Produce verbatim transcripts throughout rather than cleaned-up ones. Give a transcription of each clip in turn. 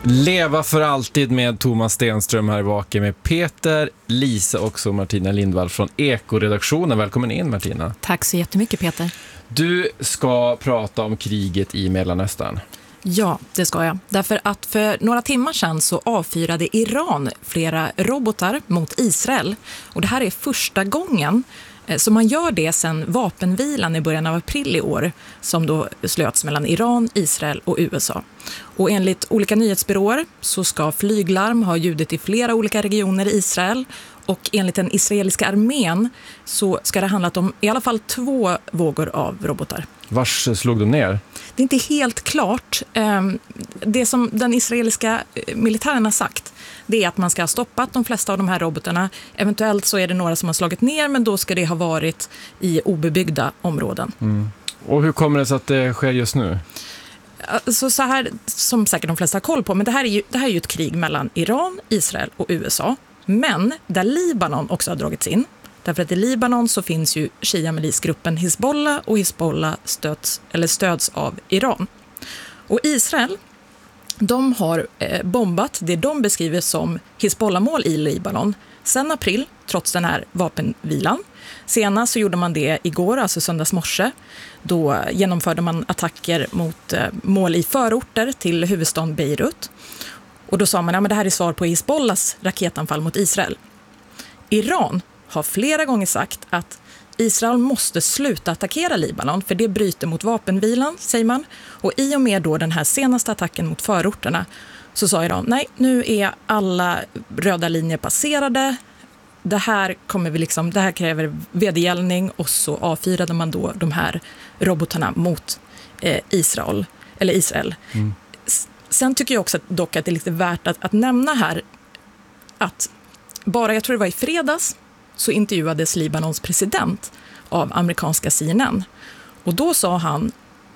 Leva för alltid med Thomas Stenström här i Vaken med Peter, Lisa och så Martina Lindvall från Eko-redaktionen. Välkommen in, Martina. Tack så jättemycket, Peter. Du ska prata om kriget i Mellanöstern. Ja, det ska jag. Därför att för några timmar sedan så avfyrade Iran flera robotar mot Israel. Och det här är första gången så man gör det sedan vapenvilan i början av april i år som då slöts mellan Iran, Israel och U S A. Och enligt olika nyhetsbyråer så ska flyglarm ha ljudit i flera olika regioner i Israel. Och enligt den israeliska armén så ska det handla om i alla fall två vågor av robotar. Vars slog de ner? Det är inte helt klart. Det som den israeliska militären har sagt, det är att man ska ha stoppat de flesta av de här robotarna. Eventuellt så är det några som har slagit ner, men då ska det ha varit i obebyggda områden. Mm. Och hur kommer det sig att det sker just nu? Alltså så här, som säkert de flesta har koll på, men det här är ju, det här är ju ett krig mellan Iran, Israel och U S A. Men där Libanon också har dragits in. Därför att i Libanon så finns ju Shia-milisgruppen Hizbollah och Hizbollah stöds, eller stöds av Iran. Och Israel, de har eh, bombat det de beskriver som Hizbollah-mål i Libanon sedan april, trots den här vapenvilan. Senast så gjorde man det igår, alltså söndags morse. Då genomförde man attacker mot eh, mål i förorter till huvudstaden Beirut. Och då sa man att ja, det här är svar på Hizbollahs raketanfall mot Israel. Iran har flera gånger sagt att Israel måste sluta attackera Libanon för det bryter mot vapenvilan, säger man. Och i och med då den här senaste attacken mot förorterna så sa Iran, nej, nu är alla röda linjer passerade. Det här kommer vi liksom, det här kräver vedergällning, och så avfyrade man då de här robotarna mot eh, Israel eller Israel. Mm. Sen tycker jag också att, dock att det är lite värt att, att nämna här att bara, jag tror det var i fredags, så intervjuades Libanons president av amerikanska C N N. Och då sa han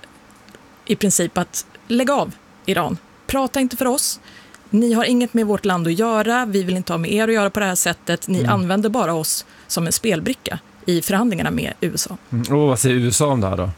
i princip att lägg av Iran, prata inte för oss. Ni har inget med vårt land att göra, vi vill inte ha med er att göra på det här sättet. Ni mm. använder bara oss som en spelbricka i förhandlingarna med U S A. Mm. Och vad säger U S A om det här då?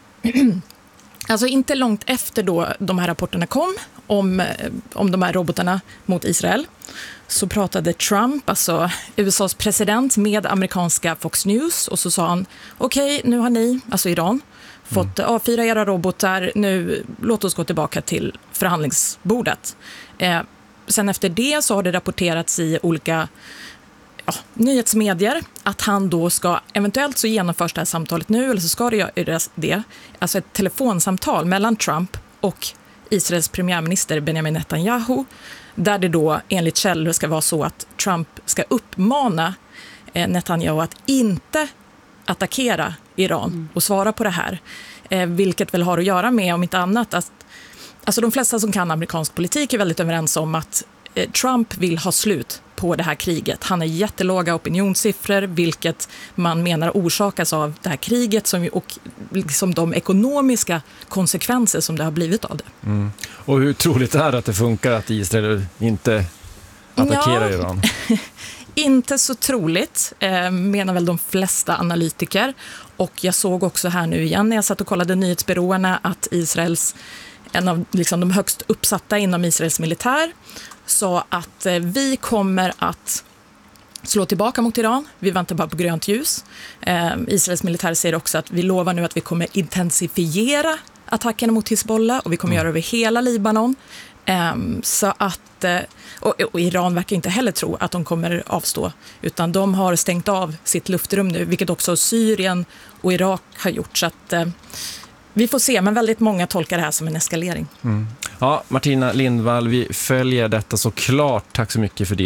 Alltså inte långt efter då de här rapporterna kom om, om de här robotarna mot Israel, så pratade Trump, alltså U S As president, med amerikanska Fox News, och så sa han, okej, okay, nu har ni, alltså Iran, fått mm. avfyra era robotar, nu låt oss gå tillbaka till förhandlingsbordet. Eh, sen efter det så har det rapporterats i olika ja, nyhetsmedier att han då ska, eventuellt så genomförs det här samtalet nu, eller så ska det göras det, alltså ett telefonsamtal mellan Trump och Israels premiärminister Benjamin Netanyahu, där det då enligt källor ska vara så att Trump ska uppmana eh, Netanyahu att inte attackera Iran mm. och svara på det här. Eh, vilket väl har att göra med, om inte annat, att alltså de flesta som kan amerikansk politik är väldigt överens om att eh, Trump vill ha slut på det här kriget. Han har jättelåga opinionssiffror, vilket man menar orsakas av det här kriget som, och liksom de ekonomiska konsekvenser som det har blivit av det. Mm. Och hur troligt är det att det funkar att Israel inte attackerar ja, Iran? Inte så troligt, eh, menar väl de flesta analytiker. Och jag såg också här nu igen när jag satt och kollade nyhetsbyråerna att Israels, en av liksom de högst uppsatta inom Israels militär, sa att eh, vi kommer att slå tillbaka mot Iran. Vi väntar bara på grönt ljus. Eh, Israels militär säger också att vi lovar nu att vi kommer intensifiera attackerna mot Hizbollah, och vi kommer mm. göra över hela Libanon. Eh, så att, eh, och, och Iran verkar inte heller tro att de kommer avstå, utan de har stängt av sitt luftrum nu, vilket också Syrien och Irak har gjort. Så att eh, vi får se, men väldigt många tolkar det här som en eskalering. Mm. Ja, Martina Lindvall, vi följer detta såklart. Tack så mycket för det.